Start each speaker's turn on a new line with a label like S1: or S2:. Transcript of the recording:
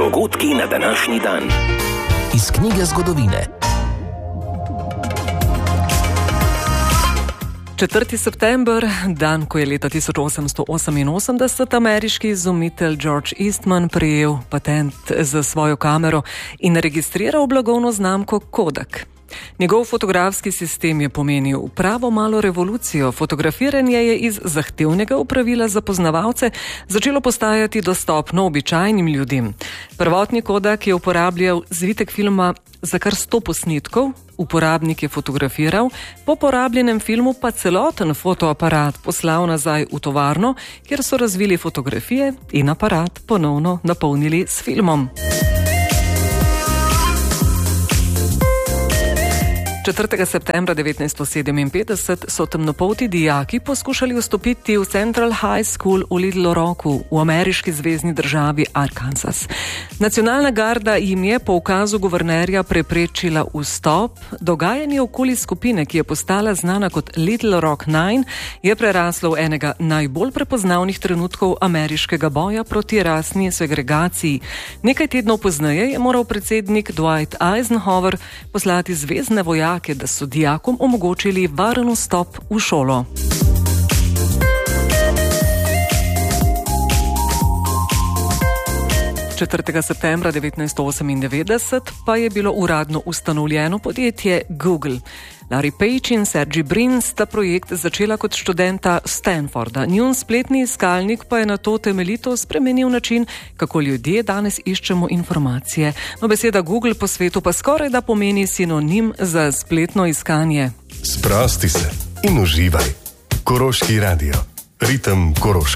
S1: Dogodki na današnji dan.
S2: Iz knjige zgodovine.
S3: 4. september, dan, ko je leta 1888 ameriški izumitelj George Eastman prejel patent za svojo kamero in registriral blagovno znamko Kodak. Njegov fotografski sistem je pomenil pravo malo revolucijo. Fotografiranje je iz zahtevnega opravila za poznavalce začelo postajati dostopno običajnim ljudem. Prvotni Kodak je uporabljal zvitek filma za kar 100 posnetkov, uporabnik je fotografiral, po porabljenem filmu pa celoten fotoaparat poslal nazaj v tovarno, kjer so razvili fotografije in aparat ponovno napolnili s filmom. 4. septembra 1957 so temnopolti dijaki poskušali vstopiti v Central High School v Little Rocku v ameriški zvezni državi Arkansas. Nacionalna garda jim je po ukazu guvernerja preprečila vstop. Dogajanje okoli skupine, ki je postala znana kot Little Rock Nine, je preraslo v enega najbolj prepoznavnih trenutkov ameriškega boja proti rasni segregaciji. Nekaj tednov pozneje je moral predsednik Dwight Eisenhower poslati zvezne vojake, da so dijakom omogočili varen vstop v šolo. Četrtega septembra 1998 pa je bilo uradno ustanovljeno podjetje Google. Larry Page in Sergey Brin sta projekt začela kot študenta Stanforda. Njun spletni iskalnik pa je na to temeljito spremenil način, kako ljudje danes iščemo informacije. No, beseda Google po svetu pa skoraj da pomeni sinonim za spletno iskanje.
S4: Sprosti se in uživaj. Koroški radio. Ritem Koroške.